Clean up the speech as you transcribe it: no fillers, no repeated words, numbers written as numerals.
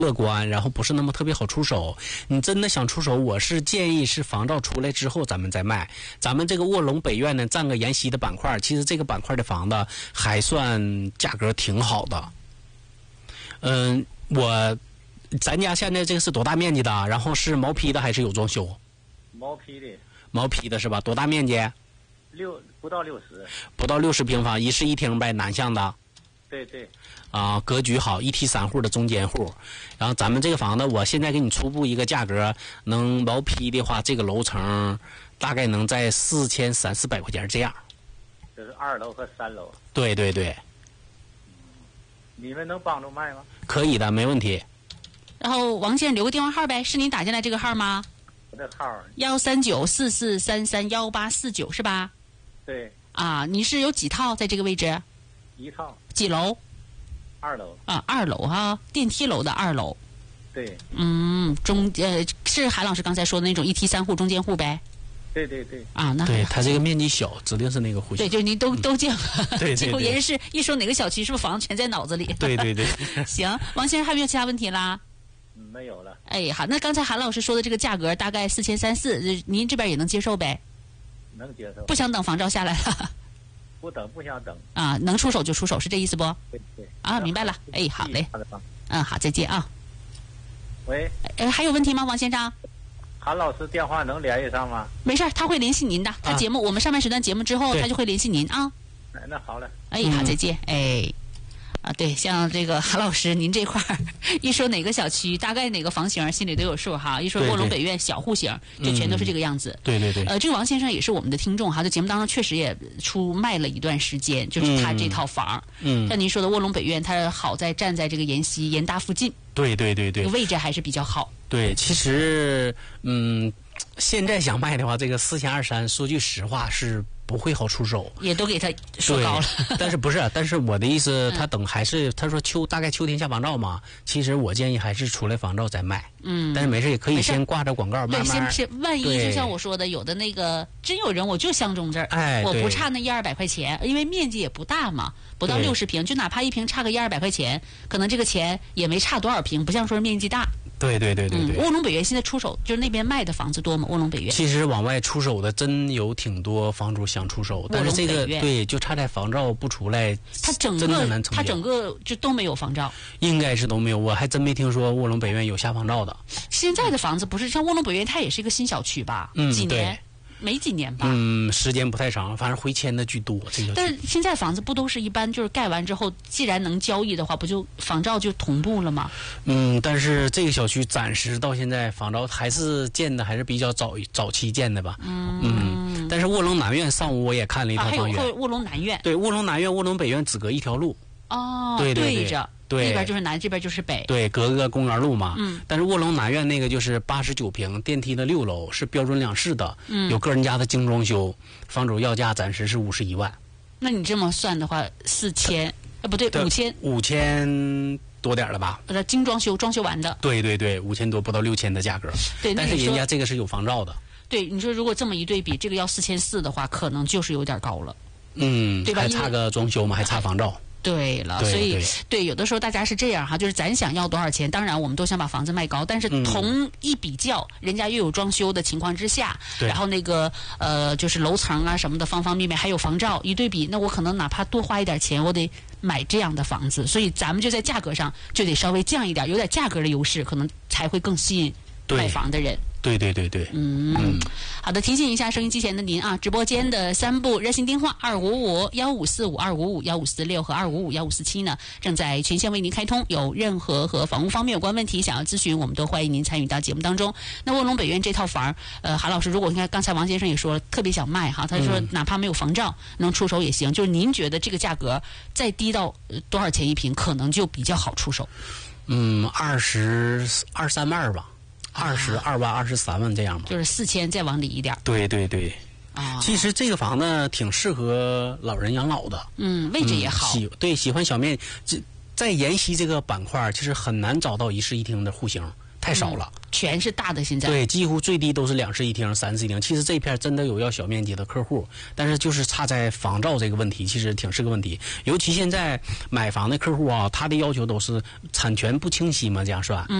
乐观，然后不是那么特别好出手。你真的想出手，我是建议是房照出来之后咱们再卖。咱们这个卧龙北苑呢，占个沿溪的板块，其实这个板块的房子还算价格挺好的。咱家现在这个是多大面积的？然后是毛坯的还是有装修？ 毛坯的。 毛坯的是吧？多大面积？ 不到60。 不到60平方，一室一厅呗，南向的。 对对。 格局好，一梯3户的中间户。然后咱们这个房子，我现在给你初步一个价格，能毛坯的话，这个楼层大概能在4300-400块钱这样。 就是2楼和3楼。 对对对。 你们能帮助卖吗？ 可以的，没问题。 然后王先生留个电话号呗，是您打进来这个号吗？ 我的号 13944331849是吧？ 对。 你是有几套在这个位置 ？1套。 几楼 ？2楼。 2楼哈，电梯楼的2楼。 对。 是韩老师刚才说的那种一梯3户中间户呗？ 对对对。 那对，它这个面积小，指定是那个户型。 对，就是您都见过。 对对对。 几乎人是一说哪个小区，是不是房子全在脑子里？ 对对对。 行，王先生还有没有其他问题啦？ 没有了。 好，那刚才韩老师说的这个价格大概4300-400，您这边也能接受呗？ 能接受。 不想等房照下来了？ 不想等。 能出手就出手，是这意思不？ 对对。 明白了。好嘞。好，再见啊。 喂。 还有问题吗，王先生？ 韩老师电话能联系上吗？ 没事，他会联系您的。他节目，我们上半时段节目之后，他就会联系您啊。 那好了。 好，再见。对，像这个韩老师，您这块儿一说哪个小区，大概哪个房型，心里都有数哈。一说卧龙北苑小户型，就全都是这个样子。 对对对。 这个王先生也是我们的听众哈，在节目当中确实也卖了一段时间，就是他这套房。像您说的卧龙北苑，它好在站在这个沿溪沿大附近。 对对对对。 位置还是比较好。 对，其实现在想卖的话，这个4200，说句实话是不会好出手， 也都给他说高了。 但是我的意思，他说大概秋天下房照嘛。其实我建议还是出来房照再卖。但是没事也可以先挂着广告，慢慢。 对，万一就像我说的，有的那个真有人我就相中这儿，我不差那100-200块钱，因为面积也不大嘛，不到60平，就哪怕一平差个100-200块钱，可能这个钱也没差多少平，不像说是面积大。 对对对对对。 卧龙北苑现在出手就是那边卖的房子多吗？卧龙北苑其实往外出手的真有挺多房主想出手，但是这个对就差在房照不出来， 它整个就都没有房照， 应该是都没有，我还真没听说卧龙北苑有下房照的。 现在的房子不是像卧龙北苑，它也是一个新小区吧？几年？没几年吧？ 时间不太长，反正回迁的居多。 但是现在房子不都是一般就是盖完之后，既然能交易的话，不就房照就同步了吗？ 但是这个小区暂时到现在房照还是建的还是比较早期建的吧。但是卧龙南苑上午我也看了一套房源。 还有卧龙南苑。 对，卧龙南苑、卧龙北苑只隔一条路。对着。 对，那边就是南，这边就是北。 对，隔个公园路嘛。但是卧龙南苑那个就是89平，电梯的6楼，是标准2室的，有个人家的精装修，房主要价暂时是51万。 那你这么算的话，4000，不对，5000 多点了吧？ 精装修，装修完的。 对对对，5000多不到6000的价格。 对， 但是人家这个是有房照的。 对，你说如果这么一对比，这个要4400的话，可能就是有点高了。对吧？ 还差个装修嘛，还差房照。 对了，所以有的时候大家是这样哈，就是咱想要多少钱，当然我们都想把房子卖高，但是同一比较，人家又有装修的情况之下，然后那个就是楼层啊什么的方方面面还有房照，一对比，那我可能哪怕多花一点钱，我得买这样的房子，所以咱们就在价格上就得稍微降一点，有点价格的优势，可能才会更吸引买房的人。 对对对对。 好的，提醒一下收音机前的您啊，直播间的3部热线电话255-1545-2552-5546和255-1547呢，正在全线为您开通。有任何和房屋方面有关问题想要咨询，我们都欢迎您参与到节目当中。那卧龙北苑这套房，韩老师，如果你看刚才王先生也说了，特别想卖哈，他说哪怕没有房照能出手也行，就是您觉得这个价格再低到多少钱一平，可能就比较好出手 ？23万吧。22万、23万这样吧， 就是4000再往里一点。 对对对。其实这个房子挺适合老人养老的。 位置也好。喜欢小面，在沿溪这个板块，其实很难找到一室一厅的户型， 太少了。 全是大的现在。 对，几乎最低都是2室1厅、3室1厅。其实这片真的有要小面积的客户，但是就是差在仿照这个问题，其实挺是个问题。尤其现在买房的客户啊，他的要求都是产权不清晰嘛，这样是吧？